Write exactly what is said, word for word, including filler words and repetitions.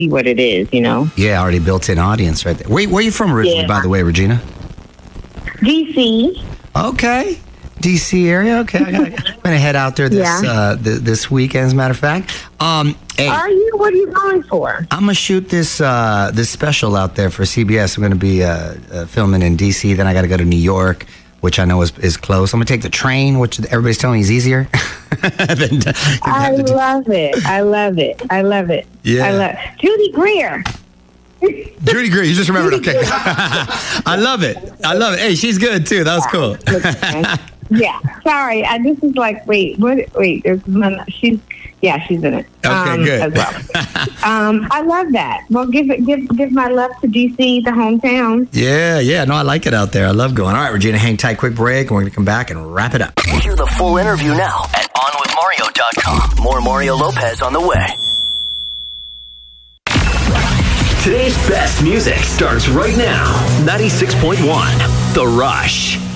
what it is, you know? Yeah, already built-in audience right there. Where, where are you from originally, yeah. by the way, Regina? D C. Okay. D C area. Okay. I got, I'm going to head out there this yeah. uh, th- this weekend, as a matter of fact. Um, hey, are you? What are you going for? I'm going to shoot this uh, this special out there for C B S. I'm going to be uh, uh, filming in D C. Then I got to go to New York, which I know is, is close. I'm going to take the train, which everybody's telling me is easier. than, I love it. I love it. I love it. Yeah. I love Judy Greer. Judy Greer, you just remembered. Okay. I love it. I love it. Hey, she's good too. That was cool. Yeah. Sorry. I, this is like, wait, what? Wait, there's one. She's, yeah, she's in it. Okay, um, good. As well. um, I love that. Well, give it, give, give my love to D C, the hometown. Yeah, yeah. No, I like it out there. I love going. All right, Regina, hang tight. Quick break, and we're going to come back and wrap it up. Hear the full interview now at on with mario dot com. More Mario Lopez on the way. Today's best music starts right now. ninety-six point one The Rush.